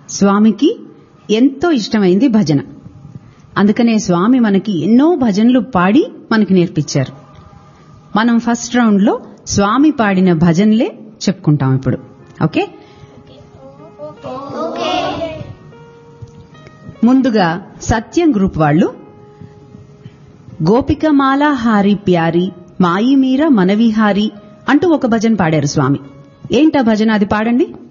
స్వామికి ఎంతో ఇష్టమైంది భజన. అందుకనే స్వామి మనకి ఎన్నో భజనలు పాడి మనకి నేర్పించారు. మనం ఫస్ట్ రౌండ్ లో స్వామి పాడిన భజనలే చెప్పుకుంటాం ఇప్పుడు. ఓకే, ముందుగా సత్యం గ్రూప్ వాళ్ళు గోపికమాల హారి ప్యారి మాయి మీర మనవిహారి అంటూ ఒక భజన పాడారు స్వామి. ఏంటా భజన, అది పాడండి.